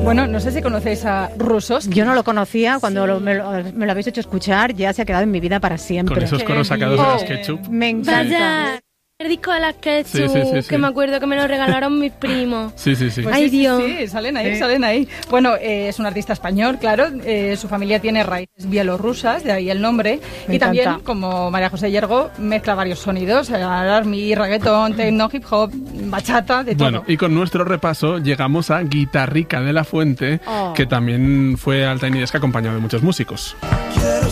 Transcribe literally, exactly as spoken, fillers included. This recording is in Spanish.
Bueno, no sé si conocéis a Russos. Yo no lo conocía, cuando lo, me, lo, me lo habéis hecho escuchar ya se ha quedado en mi vida para siempre. Con esos coros sacados oh, de las Ketchup. Me encanta. Vaya, el disco de las Ketchup, Sí, sí, sí, sí. que me acuerdo que me lo regalaron mis primos. Sí, sí, sí. Pues Ay, sí, sí, Dios. Sí, salen ahí, Sí. salen ahí. Bueno, eh, es un artista español, claro. Eh, su familia tiene raíces bielorrusas, de ahí el nombre. Me y también, encanta. como María José Yergo, mezcla varios sonidos: army, reggaetón, techno, hip hop, bachata, de todo. Bueno, y con nuestro repaso llegamos a Guitarrica de la Fuente, Oh. que también fue al Tiny Desk acompañado de muchos músicos.